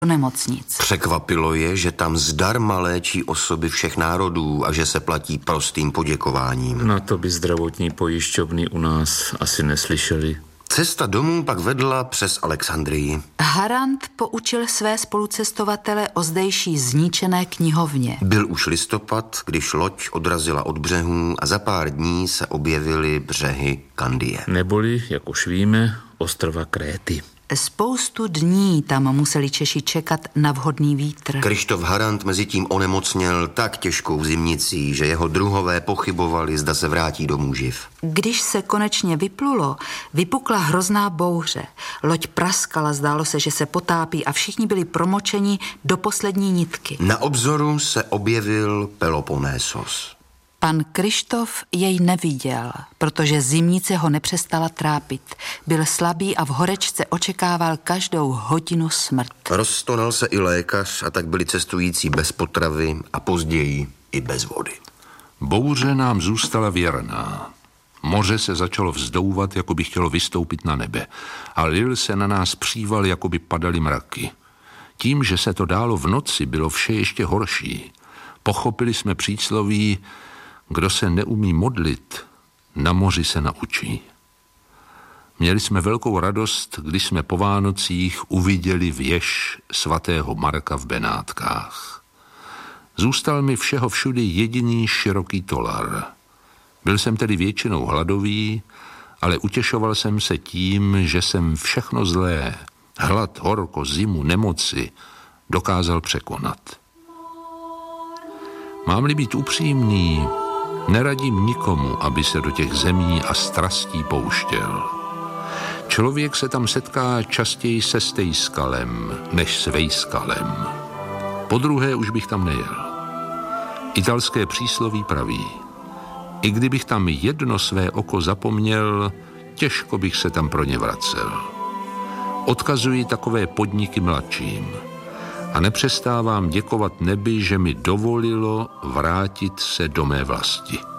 nemocnic. Překvapilo je, že tam zdarma léčí osoby všech národů a že se platí prostým poděkováním. Na to by zdravotní pojišťovny u nás asi neslyšeli. Cesta domů pak vedla přes Alexandrii. Harand poučil své spolucestovatele o zdejší zničené knihovně. Byl už listopad, když loď odrazila od břehů a za pár dní se objevily břehy Kandie. Neboli, jak už víme, ostrova Kréty. Spoustu dní tam museli Češi čekat na vhodný vítr. Krištof Harand mezitím onemocněl tak těžkou zimnicí, že jeho druhové pochybovali, zda se vrátí domů živ. Když se konečně vyplulo, vypukla hrozná bouře. Loď praskala, zdálo se, že se potápí a všichni byli promočeni do poslední nitky. Na obzoru se objevil Peloponésos. Pan Krištof jej neviděl, protože zimnice ho nepřestala trápit. Byl slabý a v horečce očekával každou hodinu smrt. Roztonal se i lékař a tak byli cestující bez potravy a později i bez vody. Bouře nám zůstala věrná. Moře se začalo vzdouvat, jako by chtělo vystoupit na nebe. A lil se na nás příval, jako by padaly mraky. Tím, že se to dálo v noci, bylo vše ještě horší. Pochopili jsme přísloví: kdo se neumí modlit, na moři se naučí. Měli jsme velkou radost, když jsme po Vánocích uviděli věž svatého Marka v Benátkách. Zůstal mi všeho všudy jediný široký tolar. Byl jsem tedy většinou hladový, ale utěšoval jsem se tím, že jsem všechno zlé, hlad, horko, zimu, nemoci, dokázal překonat. Mám-li být upřímný, neradím nikomu, aby se do těch zemí a strastí pouštěl. Člověk se tam setká častěji se stejskalem, než s vejskalem. Podruhé už bych tam nejel. Italské přísloví praví: i kdybych tam jedno své oko zapomněl, těžko bych se tam pro ně vracel. Odkazuji takové podniky mladším a nepřestávám děkovat nebi, že mi dovolilo vrátit se do mé vlasti.